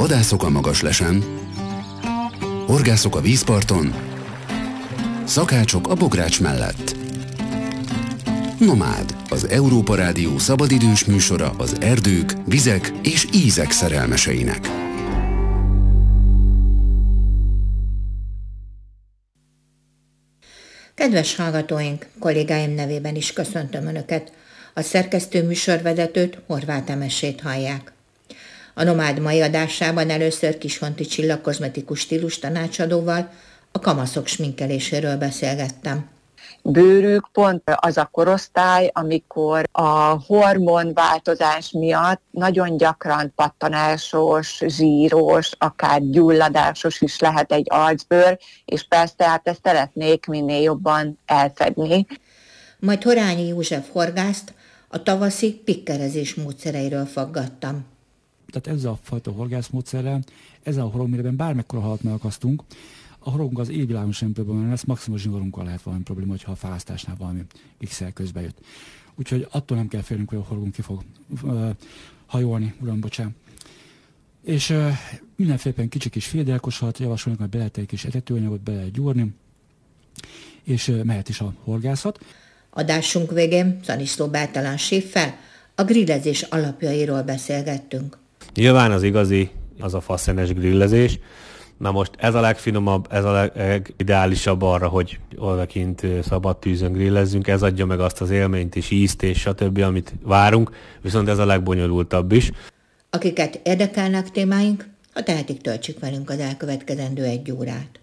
Vadászok a Magaslesen, horgászok a vízparton, szakácsok a bogrács mellett. Nomád, az Európa Rádió szabadidős műsora az erdők, vizek és ízek szerelmeseinek. Kedves hallgatóink, kollégáim nevében is köszöntöm Önöket. A szerkesztő műsorvezetőt, Horváth Emesét hallják. A Nomád mai adásában először Kishonti Csilla kozmetikus stílus tanácsadóval a kamaszok sminkeléséről beszélgettem. Bőrük pont az a korosztály, amikor a hormonváltozás miatt nagyon gyakran pattanásos, zsíros, akár gyulladásos is lehet egy arcbőr, és persze hát ezt szeretnék minél jobban elfedni. Majd Horányi József horgászt a tavaszi pikkerezés módszereiről faggattam. Tehát ezzel a fajta horgászmódszerrel, ezzel a horogmérőben bármekkora halat megakasztunk, a horogunk az égvilágon semmi probléma lesz, maximum zsinórunkkal lehet valami probléma, hogyha a fálasztásnál valami XL közbe jött. Úgyhogy attól nem kell félnünk, hogy a horogunk ki fog hajolni, uram, bocsánat. És mindenféleképpen kicsi kis fédelkos halat javasoljuk, hogy be lehet egy kis etetőanyagot, be lehet gyúrni, és mehet is a horgászat. Adásunk végén Szaniszló Bertalan séffel a grillezés alapjairól beszélgettünk. Nyilván az igazi, az a faszenes grillezés. Na most ez a legfinomabb, ez a legideálisabb arra, hogy odakint szabad tűzön grillezzünk, ez adja meg azt az élményt és ízt és stb., amit várunk, viszont ez a legbonyolultabb is. Akiket érdekelnek témáink, ha tehetik, töltsük velünk az elkövetkezendő 1 órát.